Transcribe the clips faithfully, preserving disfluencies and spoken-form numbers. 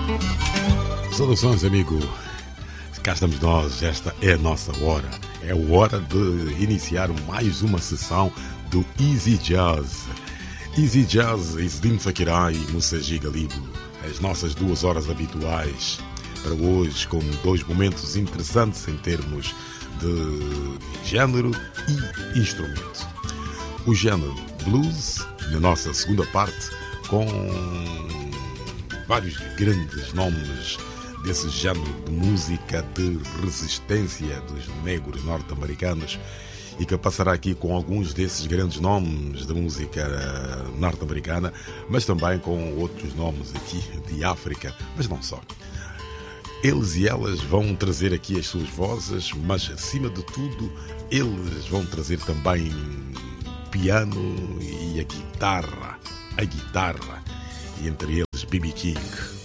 Saudações, amigo. Cá estamos nós, esta é a nossa hora. É a hora de iniciar mais uma sessão do Easy Jazz. Easy Jazz, Isidine Sakirai e Musaji Galibo. As nossas duas horas habituais para hoje, com dois momentos interessantes em termos de género e instrumento. O género blues, na nossa segunda parte, com vários grandes nomes desse género de música de resistência dos negros norte-americanos, e que passará aqui com alguns desses grandes nomes da música norte-americana, mas também com outros nomes aqui de África, mas não só. Eles e elas vão trazer aqui as suas vozes, mas acima de tudo eles vão trazer também piano e a guitarra, a guitarra, e entre eles B B King.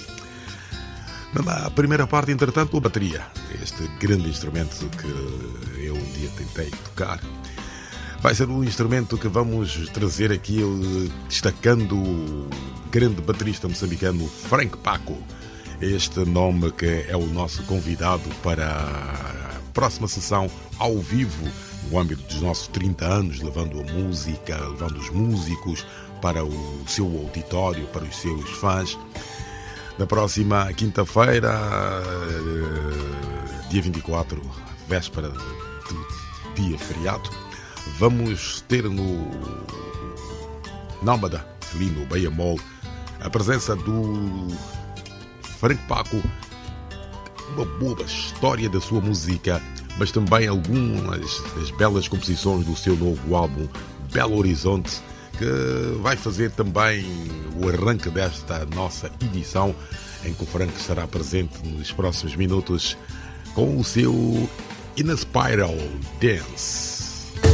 Na primeira parte, entretanto, a bateria, este grande instrumento que eu um dia tentei tocar, vai ser um instrumento que vamos trazer aqui destacando o grande baterista moçambicano Frank Paco. Este nome que é o nosso convidado para a próxima sessão ao vivo, no âmbito dos nossos trinta anos, levando a música, levando os músicos para o seu auditório, para os seus fãs. Na próxima quinta-feira, dia vinte e quatro, véspera do dia feriado, vamos ter no Nómada, ali no Beia Mall, a presença do Frank Paco, uma boa história da sua música, mas também algumas das belas composições do seu novo álbum Belo Horizonte, que vai fazer também o arranque desta nossa edição, em que o Frank estará presente nos próximos minutos com o seu In a Spiral Dance.